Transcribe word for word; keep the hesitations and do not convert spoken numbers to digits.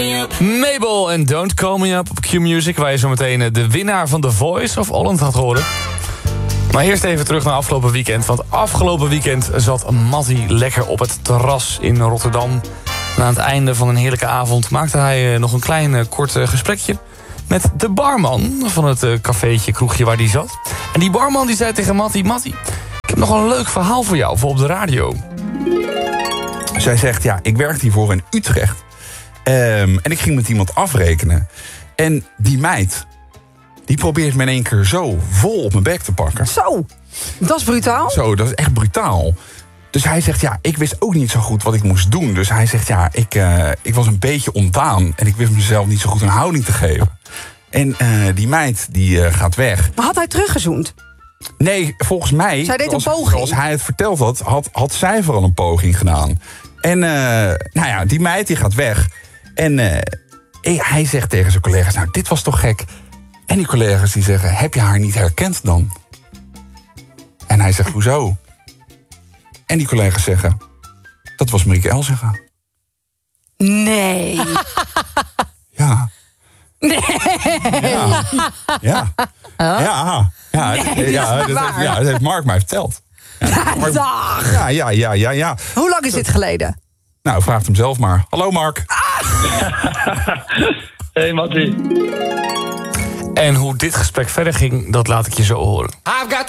Mabel en Don't Call Me Up op Q-Music... waar je zo meteen de winnaar van The Voice of Holland gaat horen. Maar eerst even terug naar afgelopen weekend. Want afgelopen weekend zat Matty lekker op het terras in Rotterdam. En aan het einde van een heerlijke avond maakte hij nog een klein uh, kort uh, gesprekje... met de barman van het uh, cafeetje, kroegje waar die zat. En die barman die zei tegen Matty... Matty, ik heb nog wel een leuk verhaal voor jou, voor op de radio. Zij zegt, ja, ik werkte hiervoor in Utrecht. Um, en ik ging met iemand afrekenen. En die meid, die probeert me in één keer zo vol op mijn bek te pakken. Zo, dat is brutaal. Zo, dat is echt brutaal. Dus hij zegt, ja, ik wist ook niet zo goed wat ik moest doen. Dus hij zegt, ja, ik, uh, ik was een beetje ontdaan. En ik wist mezelf niet zo goed een houding te geven. En uh, die meid, die uh, gaat weg. Maar had hij teruggezoend? Nee, volgens mij, zij deed zoals, een poging. zoals hij het verteld had, had, had zij vooral een poging gedaan. En uh, nou ja, die meid die gaat weg. En uh, hij zegt tegen zijn collega's, nou, dit was toch gek. En die collega's die zeggen, heb je haar niet herkend dan? En hij zegt, hoezo? En die collega's zeggen, dat was Marieke Elzega. Nee. Ja. Nee. Ja. Ja. Huh? Ja. Ja. Nee, ja, dat is dat, waar. heeft, ja, dat heeft Mark mij verteld. Ja, Mark, Dag. ja, ja, ja, ja, ja. Hoe lang is dit geleden? Nou, vraag hem zelf maar. Hallo, Mark. Hey, Matty. En hoe dit gesprek verder ging, dat laat ik je zo horen. I've got